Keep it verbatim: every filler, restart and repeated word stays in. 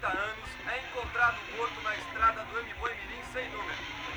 anos é encontrado morto na estrada do Mboi Mirim sem número.